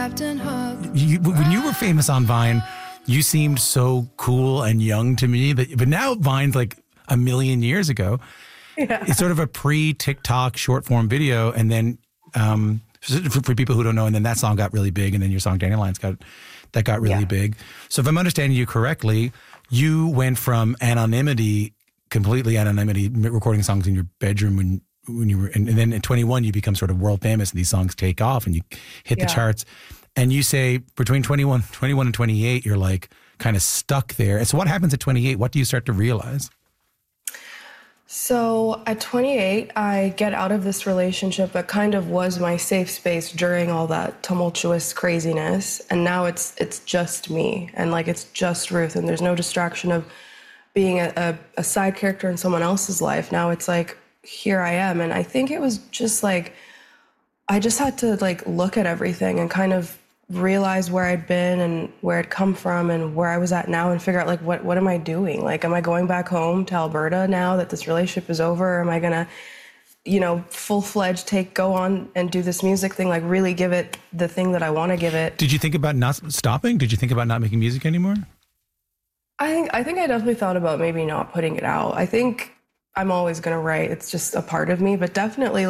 Captain Hook. When you were famous on Vine, you seemed so cool and young to me. But now Vine's like a million years ago. Yeah. It's sort of a pre-TikTok short form video. And then for people who don't know, and then that song got really big. And then your song Dandelions got really big. So if I'm understanding you correctly, you went from completely anonymity, recording songs in your bedroom when you were, and then at 21, you become sort of world famous and these songs take off and you hit the charts. And you say between 21 and 28, you're like kind of stuck there. And so what happens at 28? What do you start to realize? So at 28, I get out of this relationship that kind of was my safe space during all that tumultuous craziness. And now it's just me and like it's just Ruth and there's no distraction of being a side character in someone else's life. Now it's like, here I am. And I think it was just like, I just had to like look at everything and kind of realize where I'd been and where I'd come from and where I was at now and figure out like, what am I doing? Like, am I going back home to Alberta now that this relationship is over? Or am I going to, full-fledged go on and do this music thing, like really give it the thing that I want to give it? Did you think about not stopping? Did you think about not making music anymore? I think I definitely thought about maybe not putting it out. I think I'm always going to write. It's just a part of me, but definitely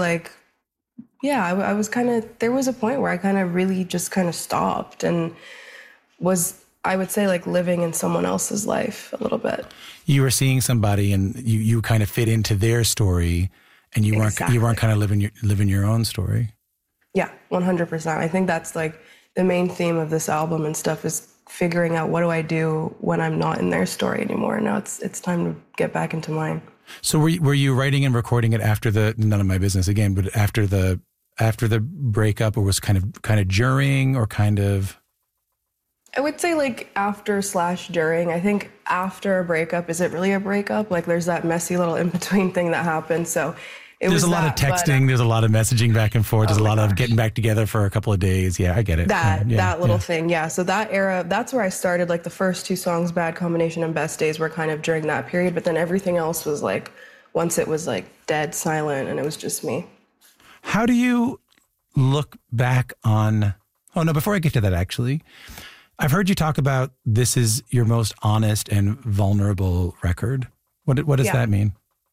I was there was a point where I kind of really just kind of stopped and was, I would say, like living in someone else's life a little bit. You were seeing somebody and you kind of fit into their story and you weren't kind of living your own story. Yeah, 100%. I think that's like the main theme of this album and stuff is figuring out what do I do when I'm not in their story anymore. Now it's time to get back into mine. So were you writing and recording it after none of my business again, but after the breakup, or was kind of during, or kind of? I would say like after/during. I think after a breakup, is it really a breakup? Like there's that messy little in-between thing that happens. So there's a lot of texting, there's a lot of messaging back and forth, there's a lot of getting back together for a couple of days. Yeah, I get it. That little thing. Yeah. So that era, that's where I started. Like the first two songs, Bad Combination and Best Days, were kind of during that period. But then everything else was like, once it was like dead silent and it was just me. How do you look back on, before I get to that, actually, I've heard you talk about this is your most honest and vulnerable record. What does that mean?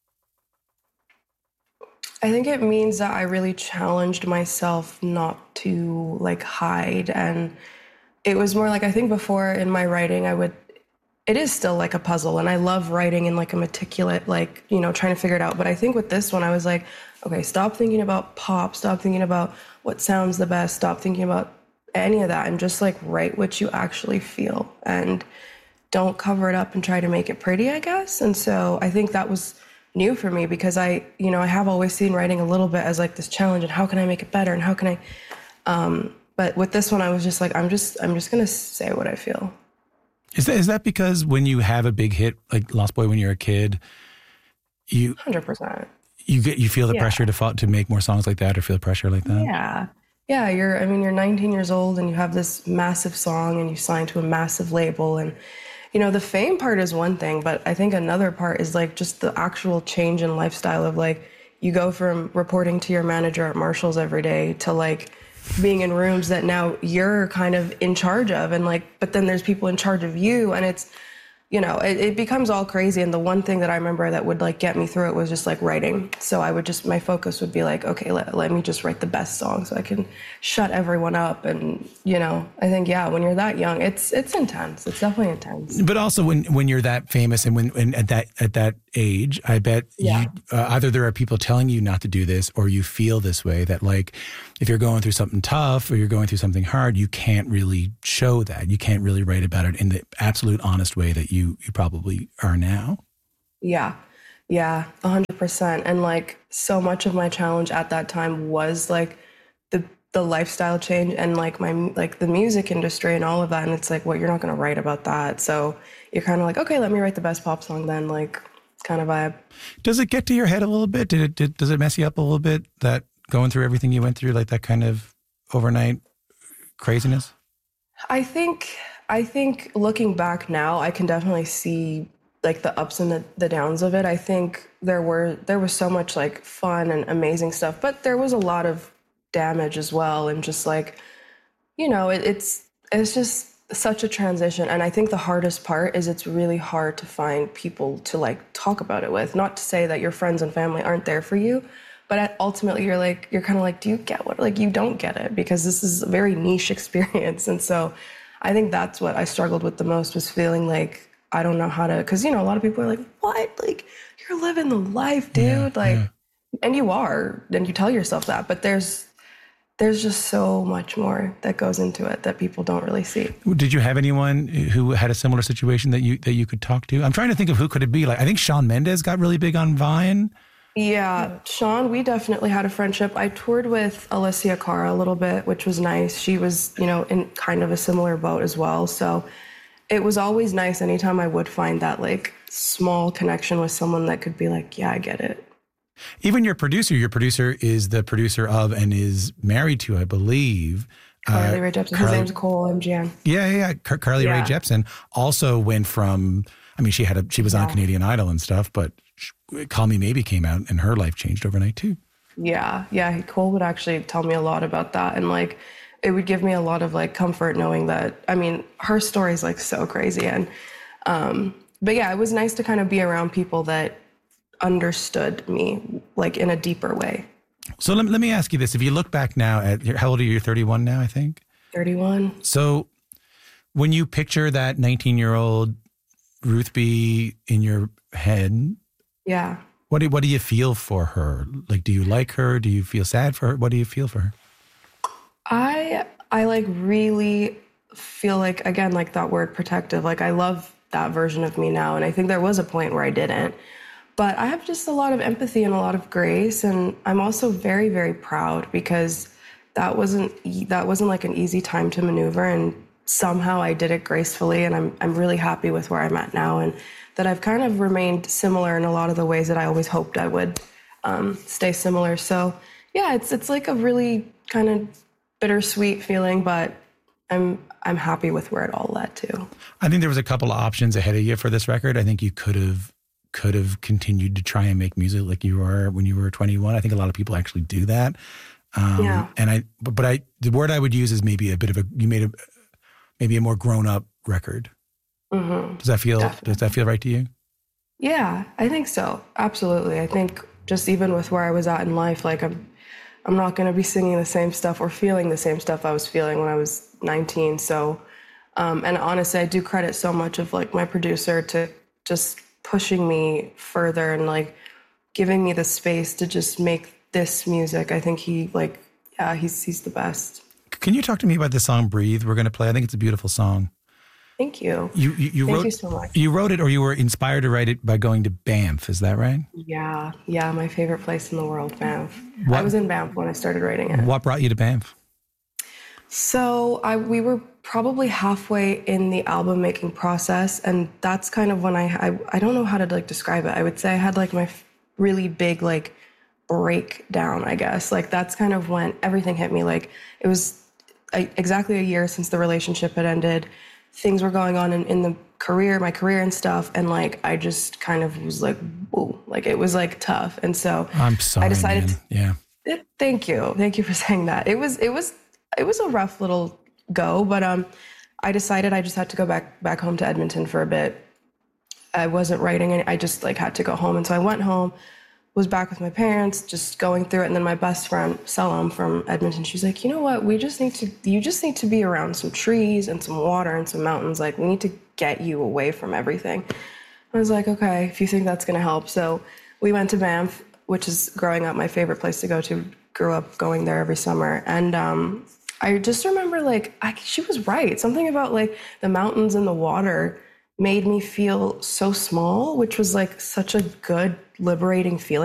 I think it means that I really challenged myself not to like hide. And it was more like, I think before in my writing, it is still like a puzzle. And I love writing in like a meticulous, trying to figure it out. But I think with this one, I was like, okay, stop thinking about pop, stop thinking about what sounds the best, stop thinking about any of that and just like write what you actually feel and don't cover it up and try to make it pretty, I guess. And so I think that was new for me because I have always seen writing a little bit as like this challenge and how can I make it better and how can I, but with this one, I was just like, I'm just going to say what I feel. Is that because when you have a big hit, like Lost Boy, when you're a kid, 100%. You feel the pressure to make more songs like that or feel pressure like that? Yeah. Yeah. You're 19 years old and you have this massive song and you sign to a massive label and, the fame part is one thing, but I think another part is like just the actual change in lifestyle of like, you go from reporting to your manager at Marshall's every day to like being in rooms that now you're kind of in charge of and like, but then there's people in charge of you and it's, it becomes all crazy. And the one thing that I remember that would like get me through it was just like writing. So my focus would be like, okay, let me just write the best song so I can shut everyone up. And, I think, when you're that young, it's intense. It's definitely intense. But also when you're that famous and when at that age, I bet you, either there are people telling you not to do this or you feel this way that like, if you're going through something tough or you're going through something hard, you can't really show that. You can't really write about it in the absolute honest way that you probably are now. Yeah, 100%. And like so much of my challenge at that time was like the lifestyle change and like the music industry and all of that. And it's like, well, you're not going to write about that. So you're kind of like, okay, let me write the best pop song then, like kind of vibe. Does it get to your head a little bit? Does it mess you up a little bit that going through everything you went through, like that kind of overnight craziness? I think looking back now, I can definitely see like the ups and the downs of it. I think there was so much like fun and amazing stuff, but there was a lot of damage as well. And just like, you know, it's just such a transition. And I think the hardest part is it's really hard to find people to like talk about it with. Not to say that your friends and family aren't there for you, but ultimately you're kind of like, do you get what, like, you don't get it because this is a very niche experience. And so I think that's what I struggled with the most, was feeling like I don't know how to, because, you know, a lot of people are like, what? Like, you're living the life, dude. And you are, and you tell yourself that, but there's just so much more that goes into it that people don't really see. Did you have anyone who had a similar situation that you could talk to? I'm trying to think of who could it be. Like, I think Shawn Mendes got really big on Vine. Yeah, Shawn, we definitely had a friendship. I toured with Alicia Cara a little bit, which was nice. She was, you know, in kind of a similar boat as well. So it was always nice anytime I would find that like small connection with someone that could be like, yeah, I get it. Even your producer is the producer of and is married to, I believe, Carly Rae Jepsen. His name's Cole MGM. Yeah. Carly Rae Jepsen also went from, I mean, she was on Canadian Idol and stuff, but Call Me Maybe came out and her life changed overnight too. Yeah. Cole would actually tell me a lot about that. And like, it would give me a lot of like comfort knowing that, I mean, her story is like so crazy. And, but yeah, it was nice to kind of be around people that understood me like in a deeper way. So let me ask you this. If you look back now at, how old are you? You're 31 now, I think? 31. So when you picture that 19-year-old Ruth B in your head, yeah, what do you feel for her? Like, do you like her? Do you feel sad for her? What do you feel for her? I like really feel like, again, like that word protective. Like, I love that version of me now. And I think there was a point where I didn't. But I have just a lot of empathy and a lot of grace. And I'm also very, very proud because that wasn't like an easy time to maneuver. And somehow I did it gracefully. And I'm really happy with where I'm at now. And that I've kind of remained similar in a lot of the ways that I always hoped I would stay similar. So yeah, it's like a really kind of bittersweet feeling, but I'm happy with where it all led to. I think there was a couple of options ahead of you for this record. I think you could have continued to try and make music like you were when you were 21. I think a lot of people actually do that. And the word I would use is maybe you made maybe a more grown up record. Mm-hmm. Does that feel right to you? Yeah, I think so. Absolutely. I think just even with where I was at in life, like I'm not going to be singing the same stuff or feeling the same stuff I was feeling when I was 19. So, and honestly, I do credit so much of like my producer to just pushing me further and like giving me the space to just make this music. I think he's the best. Can you talk to me about the song Breathe we're going to play? I think it's a beautiful song. Thank you. Thank you so much. You wrote it, or you were inspired to write it by going to Banff. Is that right? Yeah. My favorite place in the world, Banff. I was in Banff when I started writing it. What brought you to Banff? So we were probably halfway in the album making process, and that's kind of when I don't know how to like describe it. I would say I had like my really big like breakdown, I guess. Like that's kind of when everything hit me. Like it was exactly a year since the relationship had ended. Things were going on in my career and stuff. And like, I just kind of was like, whoa, like it was like tough. And so I'm sorry, I decided, Thank you. Thank you for saying that. It was a rough little go, but I decided I just had to go back home to Edmonton for a bit. I wasn't writing and I just like had to go home. And so I went home, was back with my parents, just going through it. And then my best friend, Selam from Edmonton, she's like, you know what? You just need to be around some trees and some water and some mountains. Like we need to get you away from everything. I was like, okay, if you think that's going to help. So we went to Banff, which is growing up my favorite place to go to. Grew up going there every summer. And I just remember like, she was right. Something about like the mountains and the water made me feel so small, which was like such a good, liberating feeling.